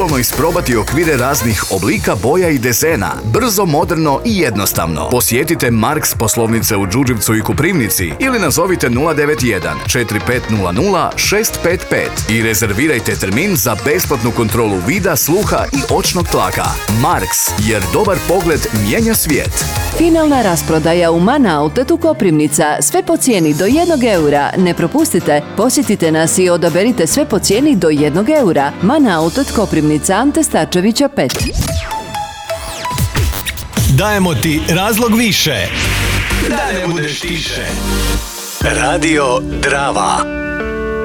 Aktualno isprobati okvire raznih oblika, boja i dezena. Brzo, moderno i jednostavno. Posjetite Marks poslovnice u Đurđevcu i Koprivnici ili nazovite 091 4500 655 i rezervirajte termin za besplatnu kontrolu vida, sluha i očnog tlaka. Marks, jer dobar pogled mijenja svijet. Finalna rasprodaja u Mana Outletu Koprivnica. Sve po cijeni do 1 eura. Ne propustite, posjetite nas i odaberite sve po cijeni do 1 eura. Mana Outlet Koprivnica, Ante Starčevića 5. Dajemo ti razlog više da ne budeš tiše. Radio Drava.